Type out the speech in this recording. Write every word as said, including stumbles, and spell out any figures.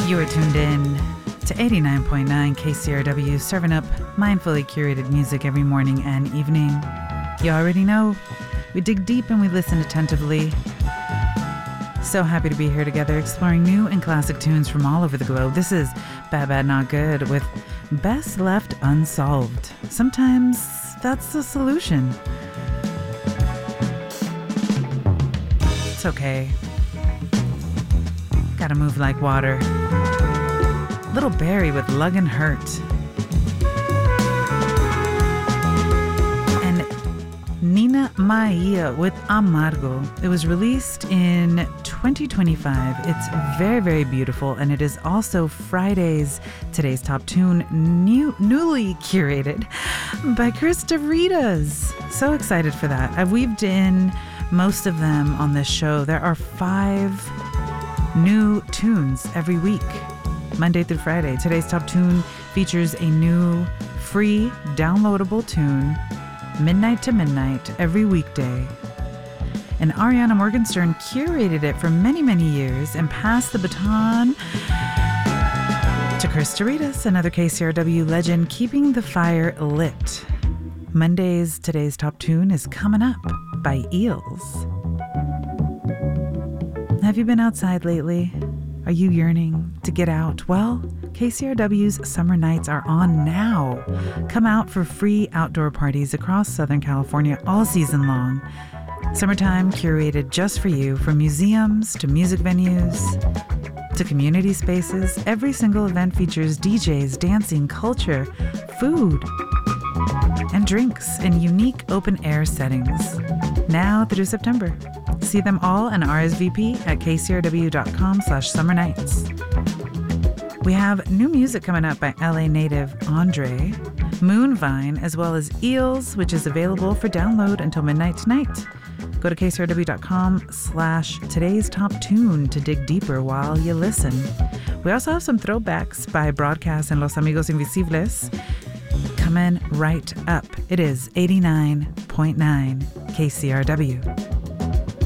You are tuned in to eighty-nine point nine K C R W, serving up mindfully curated music every morning and evening. You already know, we dig deep and we listen attentively. So happy to be here together, exploring new and classic tunes from all over the globe. This is Bad Bad Not Good with Best Left Unsolved. Sometimes that's the solution. It's okay. Gotta move like water. Little Barry with Luggin' Hurt. And Nina Maia with Amargo. It was released in twenty twenty-five. It's very, very beautiful, and it is also Friday's Today's Top Tune, new, newly curated by Krista Ritas. So excited for that. I've weaved in most of them on this show. There are five new tunes every week, Monday through Friday. Today's Top Tune features a new free downloadable tune, midnight to midnight, every weekday. And Ariana Morgenstern curated it for many, many years and passed the baton to Krista Ritas, another K C R W legend, keeping the fire lit. Monday's Today's Top Tune is coming up by Eels. Have you been outside lately? Are you yearning to get out? Well, K C R W's summer nights are on now. Come out for free outdoor parties across Southern California all season long. Summertime curated just for you, from museums to music venues to community spaces. Every single event features D Js, dancing, culture, food, and drinks in unique open-air settings. Now through September. See them all and R S V P at kcrw.com slash summer nights. We have new music coming up by L A native Andre, Moonvine, as well as Eels, which is available for download until midnight tonight. Go to kcrw.com slash today's top tune to dig deeper while you listen. We also have some throwbacks by Broadcast and Los Amigos Invisibles coming right up. It is eighty-nine point nine K C R W.